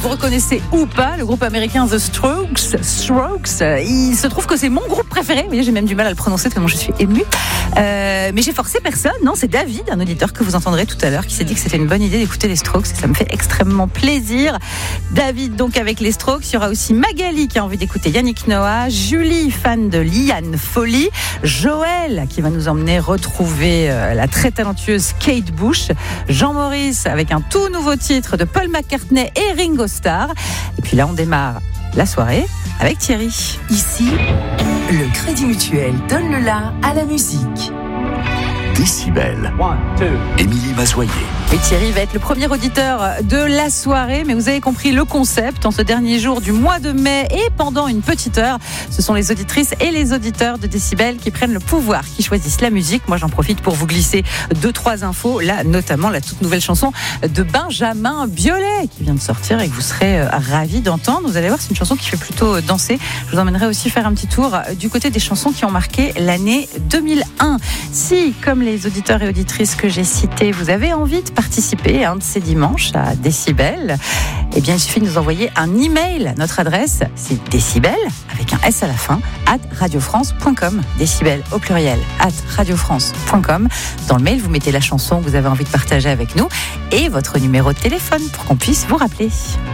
vous reconnaissez ou pas le groupe américain The Strokes. Il se trouve que c'est mon groupe préféré. Vous voyez, j'ai même du mal à le prononcer tellement je suis émue. Mais j'ai forcé personne. Non, c'est David, un auditeur que vous entendrez tout à l'heure, qui s'est dit que c'était une bonne idée d'écouter les Strokes. Et ça me fait extrêmement plaisir. David, donc, avec les Strokes. Il y aura aussi Magali qui a envie d'écouter Yannick Noah, Julie, fan de Liane Folly, Joël qui va nous emmener retrouver la très talentueuse Kate Bush, Jean-Maurice avec un tout nouveau titre de Paul McCartney et Ringo Starr. Et puis là, on démarre la soirée avec Thierry. Ici, le Crédit Mutuel donne le la à la musique. Décibel. Émilie Mazoyer. Et Thierry va être le premier auditeur de la soirée, mais vous avez compris le concept. En ce dernier jour du mois de mai et pendant une petite heure, ce sont les auditrices et les auditeurs de Décibel qui prennent le pouvoir, qui choisissent la musique. Moi, j'en profite pour vous glisser 2-3 infos. Là, notamment la toute nouvelle chanson de Benjamin Biolay qui vient de sortir et que vous serez ravis d'entendre. Vous allez voir, c'est une chanson qui fait plutôt danser. Je vous emmènerai aussi faire un petit tour du côté des chansons qui ont marqué l'année 2001. Si, comme les auditeurs et auditrices que j'ai cités, vous avez envie de participer à un de ces dimanches à Décibel, eh bien, il suffit de nous envoyer un email. Notre adresse, c'est décibel, avec un S à la fin, @radiofrance.com. Décibel au pluriel, @radiofrance.com. Dans le mail, vous mettez la chanson que vous avez envie de partager avec nous et votre numéro de téléphone pour qu'on puisse vous rappeler.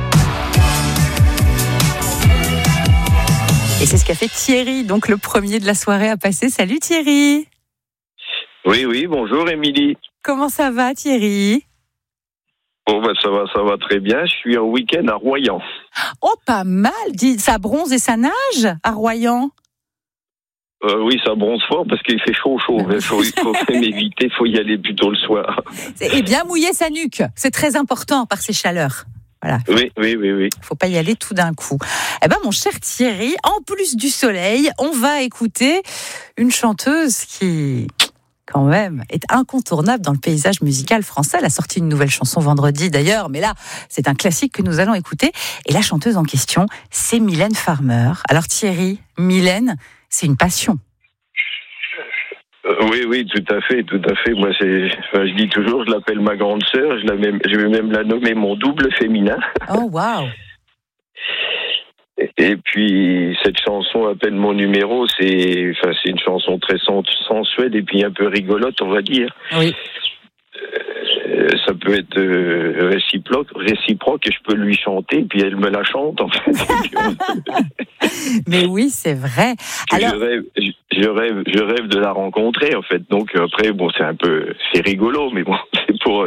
Et c'est ce qu'a fait Thierry, donc le premier de la soirée à passer. Salut Thierry. Oui, bonjour Émilie. Comment ça va Thierry ? Bon, ça va très bien. Je suis en week-end à Royan. Oh, pas mal. Ça bronze et ça nage à Royan. Oui, ça bronze fort parce qu'il fait chaud. Il faut m'éviter, il faut y aller plutôt le soir. Et bien mouiller sa nuque. C'est très important par ces chaleurs. Voilà. Oui. Faut pas y aller tout d'un coup. Eh ben, mon cher Thierry, en plus du soleil, on va écouter une chanteuse qui, quand même, est incontournable dans le paysage musical français. Elle a sorti une nouvelle chanson vendredi d'ailleurs, mais là, c'est un classique que nous allons écouter. Et la chanteuse en question, c'est Mylène Farmer. Alors Thierry, Mylène, c'est une passion. Oui, tout à fait. Moi, je dis toujours, je l'appelle ma grande sœur. Je vais même la nommer mon double féminin. Oh, waouh. Et puis, cette chanson, Appelle mon numéro, c'est une chanson très sensuelle et puis un peu rigolote, on va dire. Oui. Ça peut être réciproque et je peux lui chanter, puis elle me la chante, en fait. Mais oui, c'est vrai. Alors... Je rêve de la rencontrer, en fait. Donc, après, bon, c'est rigolo, mais bon, c'est pour...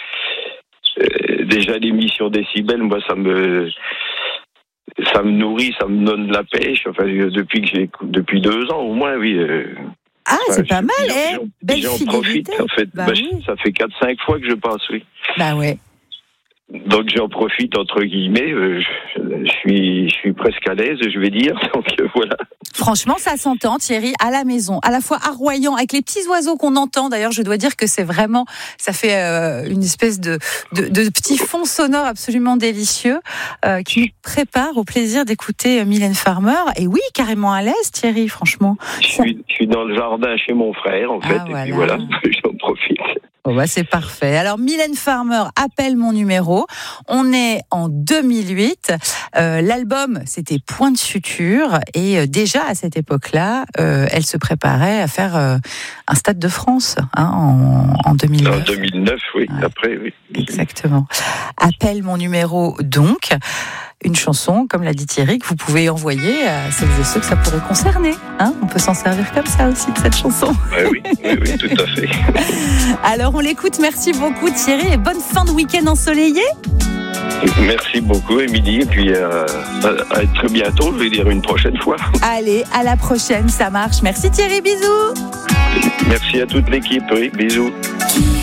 déjà, l'émission Décibel, moi, ça me nourrit, ça me donne de la pêche. Enfin, depuis 2 ans au moins, oui. C'est pas mal, belle j'en fidélité. profite, en fait. Oui. Ça fait 4-5 fois que je passe, oui. Bah ouais. Donc j'en profite entre guillemets. Je suis presque à l'aise, je vais dire. Donc voilà. Franchement, ça s'entend, Thierry, à la maison, à la fois à Royan, avec les petits oiseaux qu'on entend. D'ailleurs, je dois dire que c'est vraiment, ça fait une espèce de petit fond sonore absolument délicieux qui nous prépare au plaisir d'écouter Mylène Farmer. Et oui, carrément à l'aise, Thierry, franchement. Je suis dans le jardin chez mon frère, en fait, et puis voilà, j'en profite. Oh bah c'est parfait. Alors Mylène Farmer, Appelle mon numéro. On est en 2008. L'album, c'était Point de suture. Et déjà à cette époque-là, elle se préparait à faire un Stade de France en 2009. En 2009, oui. Ouais. Après, oui. Exactement. Appelle mon numéro, donc. Une chanson, comme l'a dit Thierry, que vous pouvez envoyer à celles et ceux que ça pourrait concerner. On peut s'en servir comme ça aussi de cette chanson. Oui, tout à fait. Alors on l'écoute, merci beaucoup Thierry et bonne fin de week-end ensoleillé. Merci beaucoup Émilie et puis à très bientôt, je vais dire une prochaine fois. Allez, à la prochaine, ça marche. Merci Thierry, bisous. Merci à toute l'équipe, oui, bisous.